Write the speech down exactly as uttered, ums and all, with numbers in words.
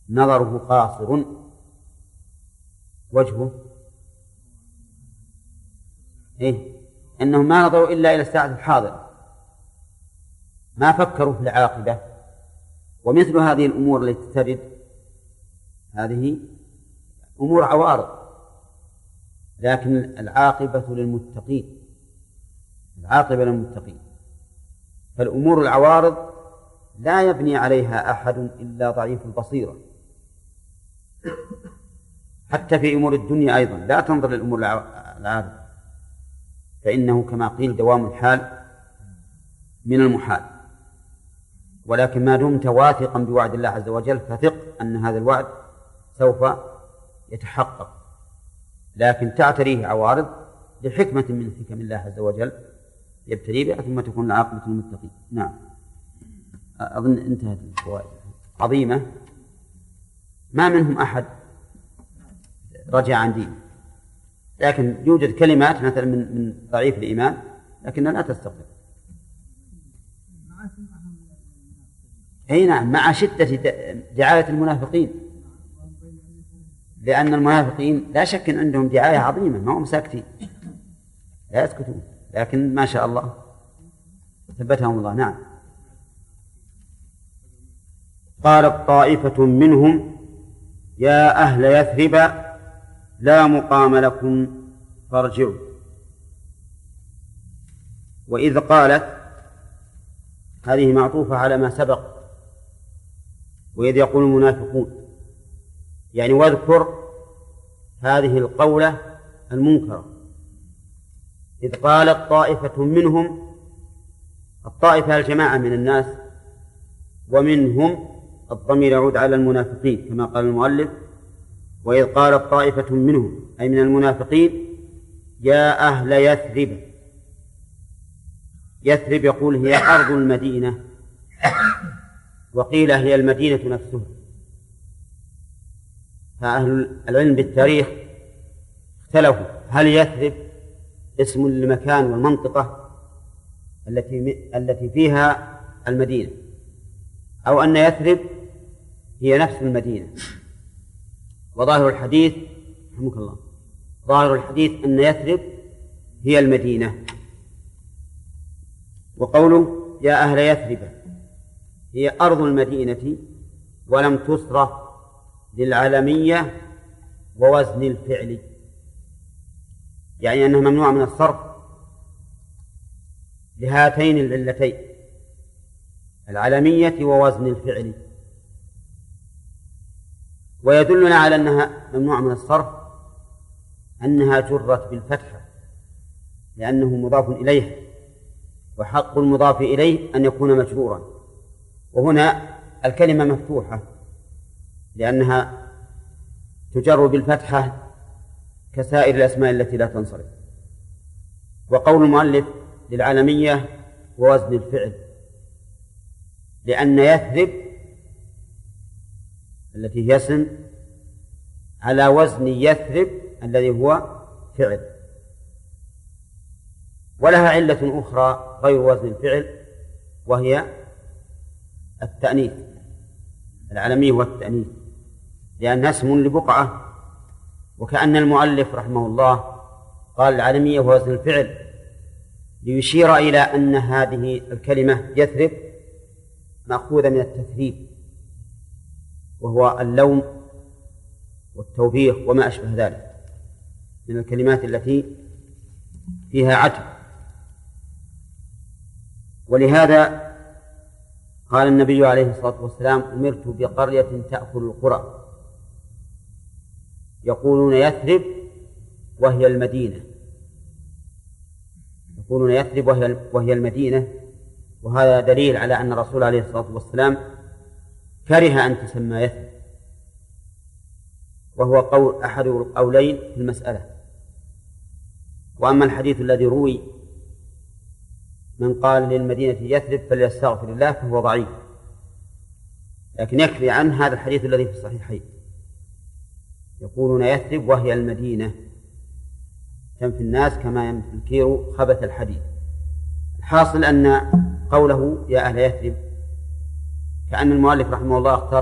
نظره قاصر وجهه إيه؟ أنهم ما نظروا إلا إلى الساعة الحاضرة، ما فكروا في العاقبة. ومثل هذه الأمور التي ترد هذه أمور عوارض، لكن العاقبة للمتقين، العاقبة للمتقين. فالأمور العوارض لا يبني عليها أحد إلا ضعيف البصيرة. حتى في أمور الدنيا أيضا لا تنظر للأمور العارضة، فإنه كما قيل دوام الحال من المحال. ولكن ما دمت واثقا بوعد الله عز وجل فثق أن هذا الوعد سوف يتحقق، لكن تعتريه عوارض لحكمة من حكم الله عز وجل يبتلي بها ثم تكون العاقبة للمتقين. نعم، أظن انتهت الفوائد عظيمة، ما منهم أحد رجع عن دينه، لكن يوجد كلمات مثلا من من ضعيف الإيمان لكنها لا تستقبل. أي نعم، مع شدة دعاية المنافقين، لأن المنافقين لا شك أن عندهم دعاية عظيمة، ما هم ساكتين لا يسكتون، لكن ما شاء الله ثبتهم الله. نعم. قالت طائفة منهم يا أهل يثرب لا مقام لكم فارجعوا. وإذ قالت هذه معطوفة على ما سبق، وإذ يقول المنافقون، يعني واذكر هذه القولة المنكرة. إذ قالت طائفة منهم، الطائفة الجماعة من الناس، ومنهم الضمير يعود على المنافقين كما قال المؤلف. وإذ قالت طائفة منهم أي من المنافقين يا أهل يثرب. يثرب يقول هي أرض المدينة، وقيل هي المدينة نفسها. فأهل العلم بالتاريخ اختلفوا هل يثرب اسم للمكان والمنطقة التي التي فيها المدينة، أو أن يثرب هي نفس المدينة. وظاهر الحديث رحمك الله ظاهر الحديث أن يثرب هي المدينة. وقوله يا أهل يثرب هي أرض المدينة ولم تصرف للعلمية ووزن الفعل، يعني أنها ممنوعة من الصرف لهاتين العلتين، العلمية ووزن الفعل. ويدلنا على أنها ممنوعة من الصرف أنها جرت بالفتحة لأنه مضاف إليه، وحق المضاف إليه أن يكون مجرورا. وهنا الكلمة مفتوحة لأنها تجر بالفتحة كسائر الأسماء التي لا تنصرف. وقول المؤلف للعالمية ووزن الفعل لأن يثرب التي هي اسم على وزن يثرب الذي هو فعل. ولها علة أخرى غير وزن الفعل وهي التأنيث، العالمية والتأنيث، لأنها اسم لبقعة. وكأن المؤلف رحمه الله قال العالمية ووزن الفعل ليشير إلى أن هذه الكلمة يثرب مأخوذة من التثريب، وهو اللوم والتوبيخ وما أشبه ذلك من الكلمات التي فيها عتب. ولهذا قال النبي عليه الصلاة والسلام أمرت بقرية تأكل القرى، يقولون يثرب وهي المدينة، يقولون يثرب وهي وهي المدينة. وهذا دليل على أن الرسول عليه الصلاة والسلام كره أن تسمى يثرب، وهو قول أحد القولين في المسألة. وأما الحديث الذي روي من قال للمدينة يثرب فليستغفر الله فهو ضعيف، لكن يكفي عنه هذا الحديث الذي في الصحيحين يقولون يثرب وهي المدينة تنفي الناس كما ينفي الكير خبث الحديد. الحاصل أن قوله يا أهل يثرب كأن المؤلف رحمه الله اختار